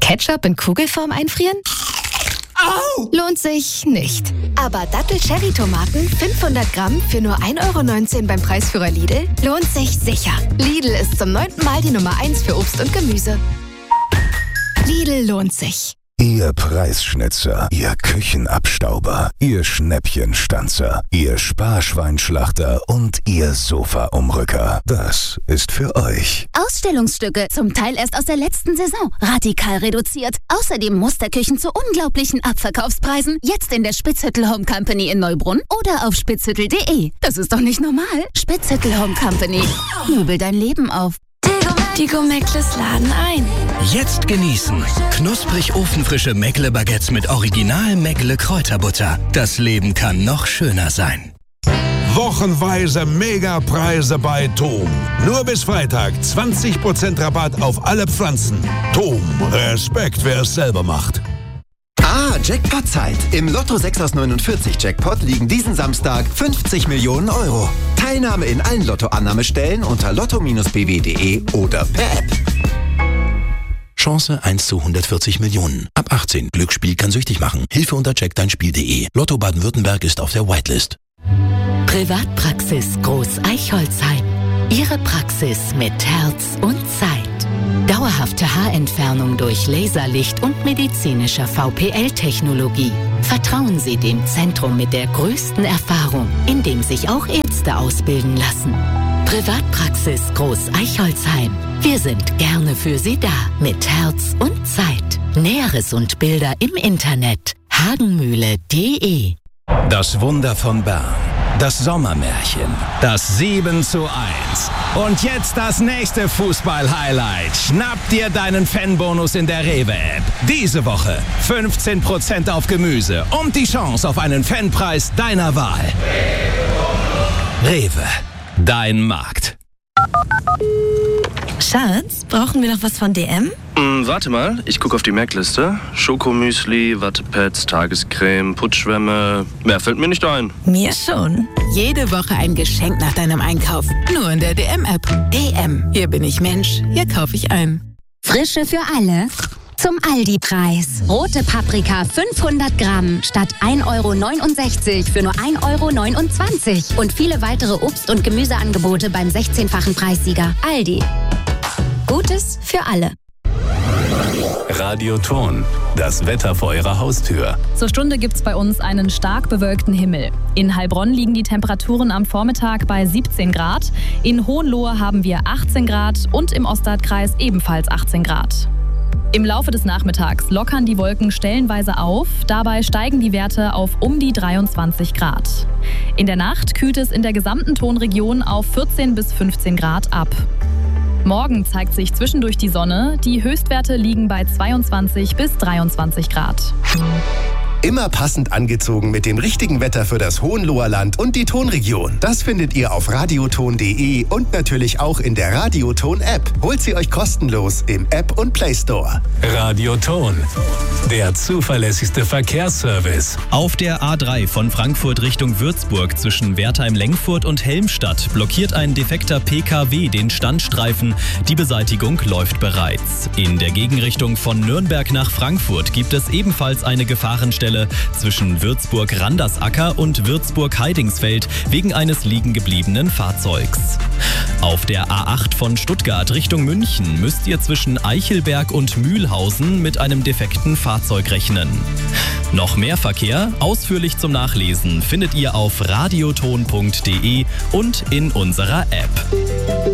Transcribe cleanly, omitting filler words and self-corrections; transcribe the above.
Ketchup in Kugelform einfrieren? Au! Lohnt sich nicht. Aber Dattel-Cherry-Tomaten 500 Gramm für nur 1,19 € beim Preisführer Lidl lohnt sich sicher. Lidl ist zum 9. Mal die Nummer 1 für Obst und Gemüse. Lidl lohnt sich. Ihr Preisschnitzer, Ihr Küchenabstauber, Ihr Schnäppchenstanzer, Ihr Sparschweinschlachter und Ihr Sofaumrücker. Das ist für euch. Ausstellungsstücke, zum Teil erst aus der letzten Saison. Radikal reduziert. Außerdem Musterküchen zu unglaublichen Abverkaufspreisen. Jetzt in der Spitzhüttel Home Company in Neubrunn oder auf spitzhüttel.de. Das ist doch nicht normal. Spitzhüttel Home Company. Möbel dein Leben auf. Die Go-Meckles laden ein. Jetzt genießen. Knusprig ofenfrische Meckle-Baguettes mit Original Meckle-Kräuterbutter. Das Leben kann noch schöner sein. Wochenweise Megapreise bei TOM. Nur bis Freitag 20% Rabatt auf alle Pflanzen. TOM, Respekt, wer es selber macht. Jackpot-Zeit. Im Lotto 6 aus 49 Jackpot liegen diesen Samstag 50 Millionen Euro. Teilnahme in allen Lottoannahmestellen unter lotto-bw.de oder per App. Chance 1 zu 140 Millionen. Ab 18. Glücksspiel kann süchtig machen. Hilfe unter checkdeinspiel.de. Lotto Baden-Württemberg ist auf der Whitelist. Privatpraxis Groß Eichholzheim. Ihre Praxis mit Herz und Zeit. Dauerhafte Haarentfernung durch Laserlicht und medizinischer VPL-Technologie. Vertrauen Sie dem Zentrum mit der größten Erfahrung, in dem sich auch Ärzte ausbilden lassen. Privatpraxis Groß Eichholzheim. Wir sind gerne für Sie da, mit Herz und Zeit. Näheres und Bilder im Internet hagenmühle.de. Das Wunder von Bern. Das Sommermärchen. Das 7:1. Und jetzt das nächste Fußball-Highlight. Schnapp dir deinen Fanbonus in der Rewe-App. Diese Woche 15% auf Gemüse und die Chance auf einen Fanpreis deiner Wahl. Rewe. Dein Markt. Schatz, brauchen wir noch was von DM? Warte mal, ich gucke auf die Merkliste. Schokomüsli, Wattepads, Tagescreme, Putzschwämme. Mehr fällt mir nicht ein. Mir schon. Jede Woche ein Geschenk nach deinem Einkauf. Nur in der DM-App. DM. Hier bin ich Mensch. Hier kaufe ich ein. Frische für alle. Zum Aldi-Preis. Rote Paprika 500 Gramm statt 1,69 € für nur 1,29 €. Und viele weitere Obst- und Gemüseangebote beim 16-fachen Preissieger. Aldi. Gutes für alle. Radioton. Das Wetter vor Ihrer Haustür. Zur Stunde gibt's bei uns einen stark bewölkten Himmel. In Heilbronn liegen die Temperaturen am Vormittag bei 17 Grad. In Hohenlohe haben wir 18 Grad und im Ostardkreis ebenfalls 18 Grad. Im Laufe des Nachmittags lockern die Wolken stellenweise auf. Dabei steigen die Werte auf um die 23 Grad. In der Nacht kühlt es in der gesamten Tonregion auf 14 bis 15 Grad ab. Morgen zeigt sich zwischendurch die Sonne. Die Höchstwerte liegen bei 22 bis 23 Grad. Immer passend angezogen mit dem richtigen Wetter für das Hohenloher Land und die Tonregion. Das findet ihr auf radioton.de und natürlich auch in der Radioton-App. Holt sie euch kostenlos im App und Play Store. Radioton. Der zuverlässigste Verkehrsservice. Auf der A3 von Frankfurt Richtung Würzburg zwischen Wertheim-Lengfurt und Helmstadt blockiert ein defekter PKW den Standstreifen. Die Beseitigung läuft bereits. In der Gegenrichtung von Nürnberg nach Frankfurt gibt es ebenfalls eine Gefahrenstelle zwischen Würzburg-Randersacker und Würzburg-Heidingsfeld wegen eines liegengebliebenen Fahrzeugs. Auf der A8 von Stuttgart Richtung München müsst ihr zwischen Eichelberg und Mühlhausen mit einem defekten Fahrzeug rechnen. Noch mehr Verkehr, ausführlich zum Nachlesen, findet ihr auf radioton.de und in unserer App.